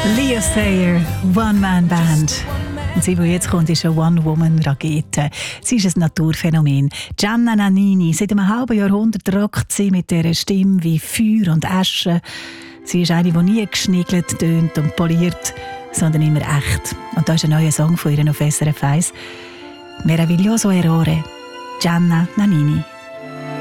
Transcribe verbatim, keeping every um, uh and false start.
Leo Sayer, One-Man-Band. Und sie, die jetzt kommt, ist eine One-Woman-Rakete. Sie ist ein Naturphänomen. Gianna Nannini, seit einem halben Jahrhundert rockt sie mit dieser Stimme wie Feuer und Asche. Sie ist eine, die nie geschniegelt, tönt und poliert, sondern immer echt. Und da ist ein neuer Song von ihr auf S R F eins. Meraviglioso Errore, Gianna Nannini.